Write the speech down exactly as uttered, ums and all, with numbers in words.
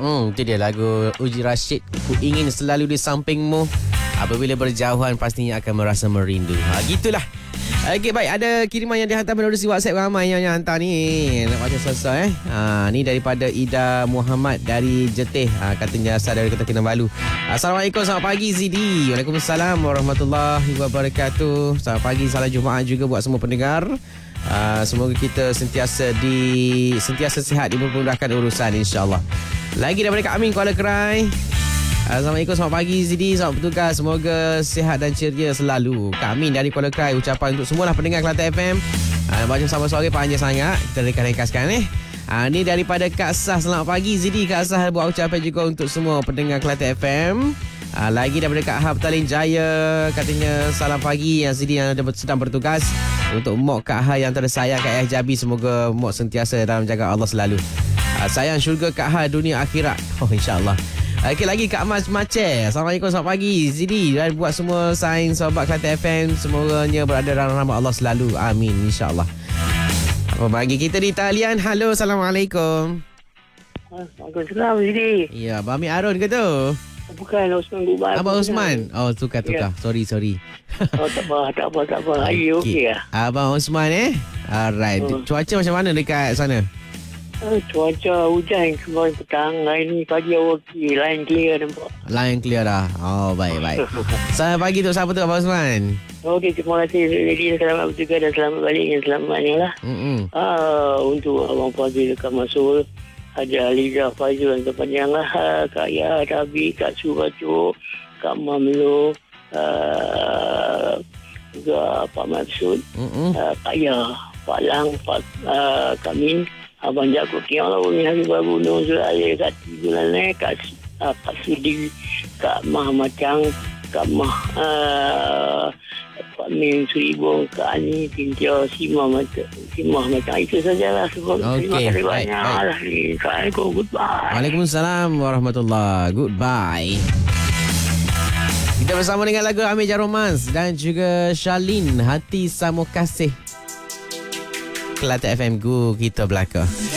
Hmm, itu dia lagu Uji Rashid. Ku ingin selalu di sampingmu. Apabila berjauhan pastinya akan merasa merindu. Ha, gitulah. Okey, baik. Ada kiriman yang dihantar melalui WhatsApp ramai yang, yang hantar ni. Nak baca selesai eh. Ha, ni daripada Ida Muhammad dari Jetih. Ha, katanya asal dari Kota Kinabalu. Assalamualaikum, selamat pagi Zidi. Waalaikumsalam warahmatullahi wabarakatuh. Selamat pagi, salam Jumaat juga buat semua pendengar. Uh, semoga kita sentiasa di sentiasa sihat, dimudahkan urusan insya-Allah. Lagi daripada Kak Amin Kuala Kerai. Assalamualaikum, selamat pagi Zidi, selamat bertugas. Semoga sihat dan ceria selalu. Kak Amin dari Kuala Kerai, ucapan untuk semualah pendengar Kelantan F M. Uh, baca sama suara panjang sangat, kita rekas-rekaskan eh. Uh, ni daripada Kak Sah, selamat pagi Zidi. Kak Sah buat ucapan juga untuk semua pendengar Kelantan F M. Uh, lagi daripada Kak Hab Talin Jaya, katanya salam pagi yang Zidi yang sedang bertugas. Untuk Mok Kak Ha yang tersayang Kak Ayah Jabi, semoga Mok sentiasa dalam jaga Allah selalu. Uh, sayang syurga Kak Ha dunia akhirat. Oh, insyaAllah. Okey, lagi Kak Mas Maceh. Assalamualaikum, selamat pagi Zidi. Dan buat semua saing sahabat Kelantan F M, semoga berada dalam rahmat Allah selalu. Amin, insyaAllah. Apa bagi kita di talian? Halo, Assalamualaikum. Waalaikumsalam Zidi. Ya, Abang Amir Arun ke tu? Bukan, Osman Gubar. Abang Osman. Oh, tukar-tukar. Ya. Sorry, sorry. Oh, tak apa, tak apa, tak apa. Hari okey lah. Abang Osman eh? Alright. Oh. Cuaca macam mana dekat sana? Uh, cuaca hujan kemarin petang. Hari ni pagi okey. Line clear nampak. Line clear dah. Oh, baik, baik. Selamat pagi tu siapa tu Abang Osman? Okey, terima kasih. Jadi selamat bertugas dan selamat balik yang selamatnya lah. Mm-mm. Uh, untuk Abang Fazil dekat Masul. Ada Aliza Fazul yang terpanjang lah. Kak Ya, Rabi, Kak Suratu, Kak Mamlo, uh, juga Pak Maksud, uh, Kak Ya, Pak Lang, Pak uh, Kak Min, Abang Jakob Tiang lah, Umi Habib Babu, Nur Zulaya, Kak Tigulan, Kak, uh, Kak Sudi, Kak Mah Macang, Kak Mah uh, Pak Min Suribong, Kak Ani, Tintia, Simah Macam Simah Macam itu sajalah. Okay, terima kasih baik, banyak. baik. Assalamualaikum, goodbye. Waalaikumsalam warahmatullahi. Goodbye. Kita bersama dengan lagu Amir Jaromans dan juga Shalin, Hati Samo Kasih. Kelantan F M Go kita belakang.